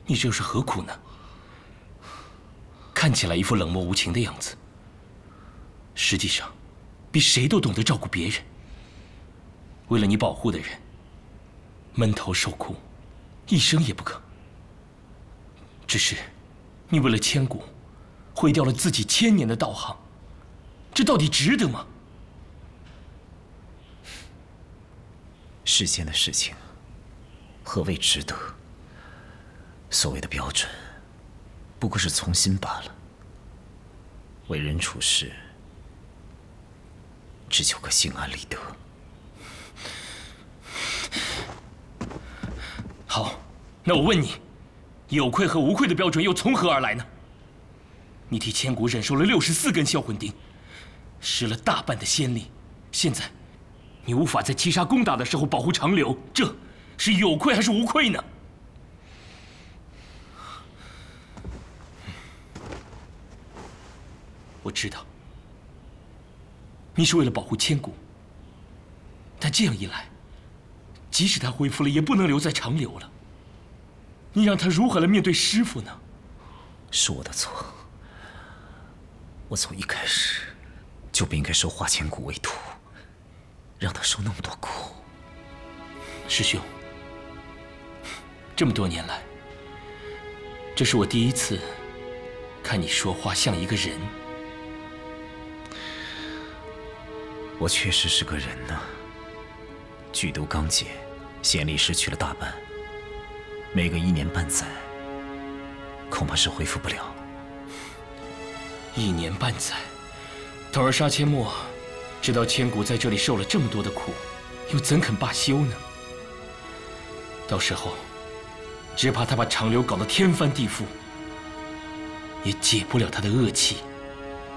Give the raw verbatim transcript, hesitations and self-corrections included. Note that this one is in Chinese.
你这又是何苦呢？看起来一副冷漠无情的样子，实际上，比谁都懂得照顾别人。为了你保护的人，闷头受苦，一生也不可。只是，你为了千古，毁掉了自己千年的道行，这到底值得吗？ 世间的事情，何谓值得？所谓的标准，不过是从心罢了。为人处事，只求个心安理得。 好，那我问你，有愧和无愧的标准又从何而来呢？你替千古忍受了六十四根销魂钉，失了大半的仙力，现在你无法在七杀攻打的时候保护长留，这是有愧还是无愧呢？我知道，你是为了保护千古，但这样一来，即使他恢复了，也不能留在长留了。你让他如何来面对师父呢？ 是我的错，我从一开始就不应该收华千古为徒，让他受那么多苦。 师兄，这么多年来，这是我第一次看你说话像一个人。 我确实是个人呢。剧毒刚解，仙力失去了大半，每个一年半载，恐怕是恢复不了。 一年半载，头儿杀阡陌知道千古在这里受了这么多的苦，又怎肯罢休呢？到时候，只怕他把长留搞得天翻地覆，也解不了他的恶气。